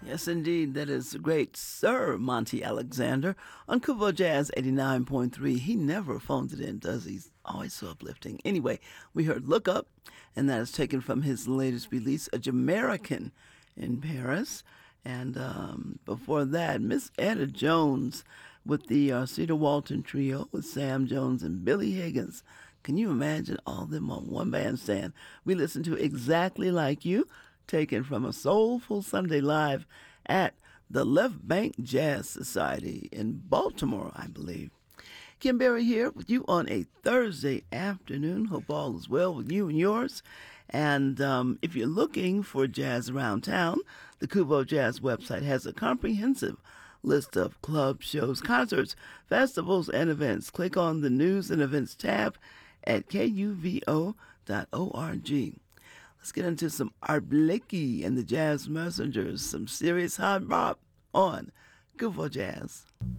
Yes, indeed. That is the great Sir Monty Alexander on Kubo Jazz 89.3. He never phones it in, does he? He's always so uplifting. Anyway, we heard Look Up, and that is taken from his latest release, A Jamaican in Paris. And before that, Miss Etta Jones with the Cedar Walton Trio with Sam Jones and Billy Higgins. Can you imagine all of them on one bandstand? We listened to Exactly Like You, taken from a Soulful Sunday Live at the Left Bank Jazz Society in Baltimore, I believe. Kim Berry here with you on a Thursday afternoon. Hope all is well with you and yours. And if you're looking for jazz around town, the Kubo Jazz website has a comprehensive list of clubs, shows, concerts, festivals, and events. Click on the News and Events tab at kuvo.org. Let's get into some Art Blakey and the Jazz Messengers, some serious hard bop on Kubo Jazz.